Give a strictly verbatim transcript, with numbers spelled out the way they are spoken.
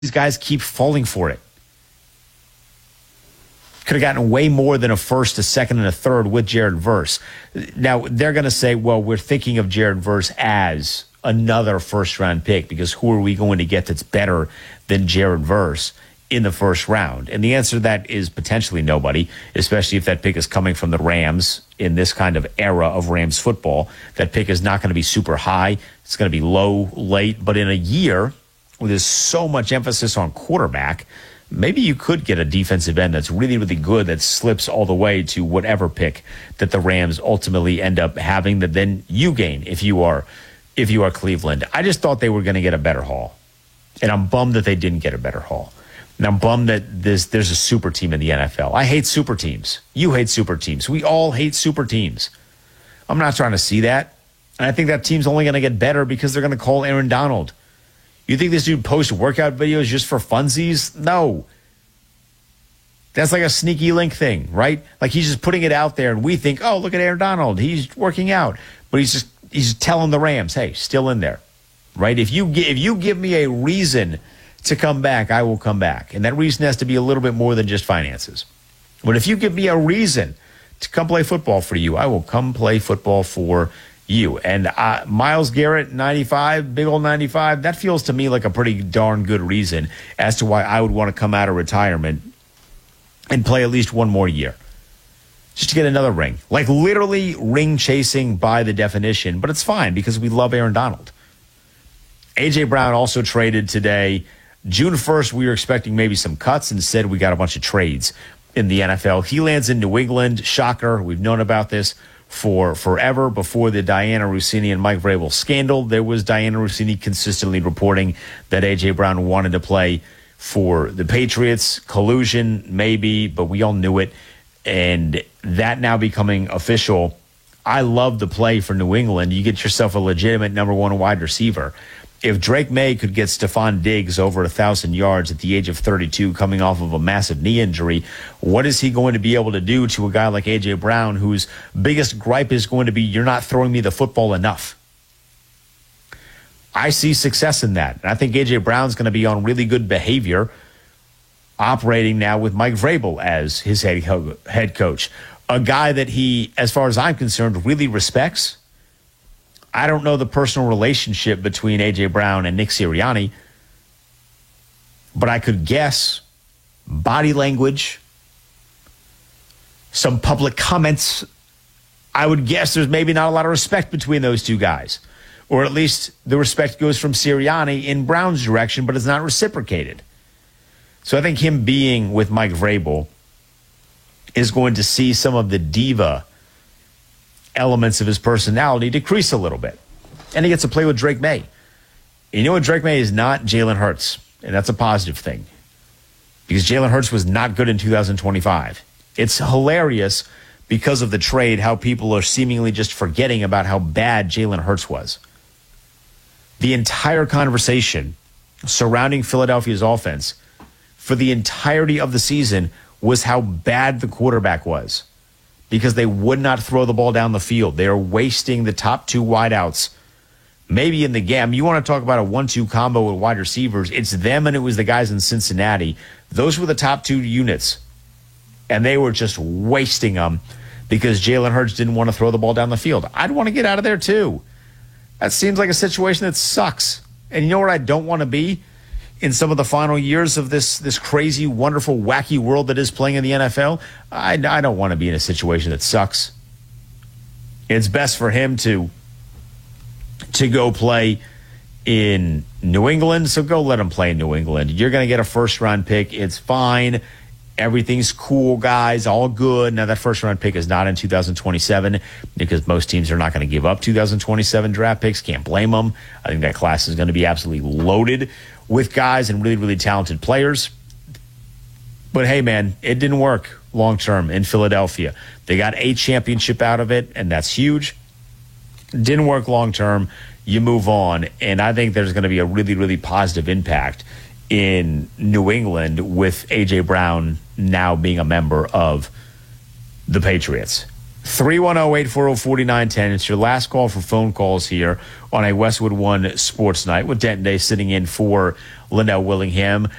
these guys keep falling for it. Could have gotten way more than a first, a second, and a third with Jared Verse. Now, they're going to say, well, we're thinking of Jared Verse as another first-round pick because who are we going to get that's better than Jared Verse in the first round? And the answer to that is potentially nobody, especially if that pick is coming from the Rams in this kind of era of Rams football. That pick is not going to be super high. It's going to be low, late. But in a year where there's so much emphasis on quarterback, maybe you could get a defensive end that's really, really good that slips all the way to whatever pick that the Rams ultimately end up having that then you gain if you are if you are Cleveland. I just thought they were going to get a better haul. And I'm bummed that they didn't get a better haul. And I'm bummed that there's, there's a super team in the N F L. I hate super teams. You hate super teams. We all hate super teams. I'm not trying to see that. And I think that team's only going to get better because they're going to call Aaron Donald. You think this dude posts workout videos just for funsies? No. That's like a sneaky link thing, right? Like he's just putting it out there and we think, oh, look at Aaron Donald. He's working out. But he's just he's telling the Rams, hey, still in there, right? If you, if you give me a reason to come back, I will come back. And that reason has to be a little bit more than just finances. But if you give me a reason to come play football for you, I will come play football for you. And uh, Myles Garrett, ninety-five, big old ninety-five, that feels to me like a pretty darn good reason as to why I would want to come out of retirement and play at least one more year. Just to get another ring. Like literally ring chasing by the definition, but it's fine because we love Aaron Donald. A J. Brown also traded today. June first, we were expecting maybe some cuts. Instead, we got a bunch of trades in the N F L. He lands in New England. Shocker. We've known about this for forever. Before the Diana Russini and Mike Vrabel scandal, there was Diana Russini consistently reporting that A J. Brown wanted to play for the Patriots. Collusion, maybe, but we all knew it. And that now becoming official, I love the play for New England. You get yourself a legitimate number one wide receiver. If Drake May could get Stephon Diggs over one thousand yards at the age of thirty-two coming off of a massive knee injury, what is he going to be able to do to a guy like A J. Brown whose biggest gripe is going to be, you're not throwing me the football enough? I see success in that. And I think A J. Brown's going to be on really good behavior operating now with Mike Vrabel as his head, head coach. A guy that he, as far as I'm concerned, really respects. I don't know the personal relationship between A J. Brown and Nick Sirianni, but I could guess body language, some public comments. I would guess there's maybe not a lot of respect between those two guys, or at least the respect goes from Sirianni in Brown's direction, but it's not reciprocated. So I think him being with Mike Vrabel is going to see some of the diva elements of his personality decrease a little bit. And he gets to play with Drake May. You know what Drake May is not? Jalen Hurts. And that's a positive thing. Because Jalen Hurts was not good in two thousand twenty-five. It's hilarious because of the trade how people are seemingly just forgetting about how bad Jalen Hurts was. The entire conversation surrounding Philadelphia's offense for the entirety of the season was how bad the quarterback was because they would not throw the ball down the field. They are wasting the top two wideouts. Maybe in the game, you want to talk about a one two combo with wide receivers, it's them and it was the guys in Cincinnati. Those were the top two units. And they were just wasting them because Jalen Hurts didn't want to throw the ball down the field. I'd want to get out of there too. That seems like a situation that sucks. And you know what I don't want to be? In some of the final years of this this crazy, wonderful, wacky world that is playing in the N F L, I, I don't want to be in a situation that sucks. It's best for him to, to go play in New England, so go let him play in New England. You're going to get a first-round pick. It's fine. Everything's cool, guys, all good. Now, that first-round pick is not in two thousand twenty-seven because most teams are not going to give up two thousand twenty-seven draft picks. Can't blame them. I think that class is going to be absolutely loaded with guys and really, really talented players. But, hey, man, it didn't work long-term in Philadelphia. They got a championship out of it, and that's huge. Didn't work long-term. You move on, and I think there's going to be a really, really positive impact in New England with A J. Brown now being a member of the Patriots. three one zero, eight four zero, four nine one zero. It's your last call for phone calls here on a Westwood One Sports Night with Denton Day sitting in for Linnell Willingham.